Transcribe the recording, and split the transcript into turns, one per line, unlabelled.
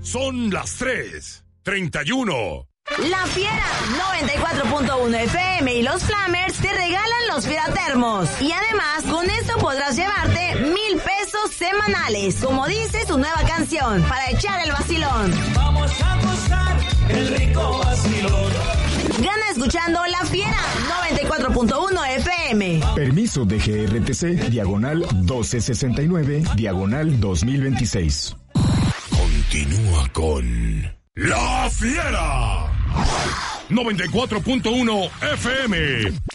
Son las 3:31.
La Fiera 94.1 FM y los Flamers te regalan los Fieratermos. Y además, con esto podrás llevarte 1,000 pesos semanales. Como dice su nueva canción, para echar el vacilón.
Vamos a gozar el rico vacilón.
Gana escuchando La Fiera 94.1 FM.
Permiso de GRTC, diagonal 1269, diagonal 2026.
Continúa con La Fiera 94.1 FM.